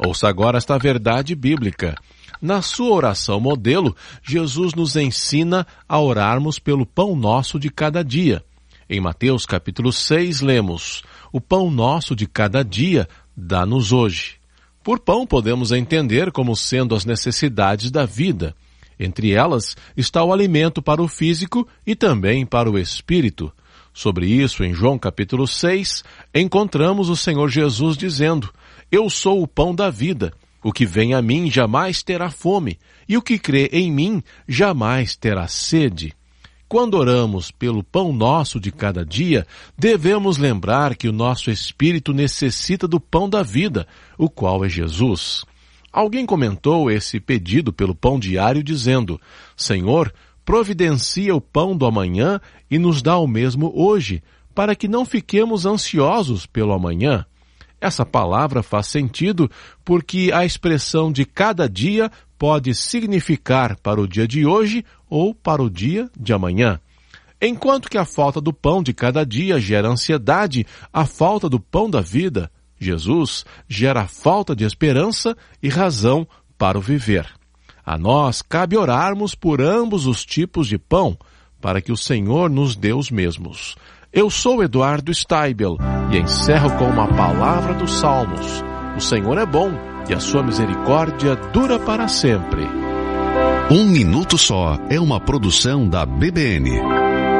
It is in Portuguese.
Ouça agora esta verdade bíblica. Na sua oração modelo, Jesus nos ensina a orarmos pelo pão nosso de cada dia. Em Mateus capítulo 6, lemos: o pão nosso de cada dia dá-nos hoje. Por pão podemos entender como sendo as necessidades da vida. Entre elas está o alimento para o físico e também para o espírito. Sobre isso, em João capítulo 6, encontramos o Senhor Jesus dizendo: eu sou o pão da vida. O que vem a mim jamais terá fome, e o que crê em mim jamais terá sede. Quando oramos pelo pão nosso de cada dia, devemos lembrar que o nosso espírito necessita do pão da vida, o qual é Jesus. Alguém comentou esse pedido pelo pão diário dizendo: Senhor, providencia o pão do amanhã e nos dá o mesmo hoje, para que não fiquemos ansiosos pelo amanhã. Essa palavra faz sentido porque a expressão de cada dia pode significar para o dia de hoje ou para o dia de amanhã. Enquanto que a falta do pão de cada dia gera ansiedade, a falta do pão da vida, Jesus, gera a falta de esperança e razão para o viver. A nós cabe orarmos por ambos os tipos de pão, para que o Senhor nos dê os mesmos. Eu sou Eduardo Steibel e encerro com uma palavra dos Salmos. O Senhor é bom e a sua misericórdia dura para sempre. Um Minuto Só é uma produção da BBN.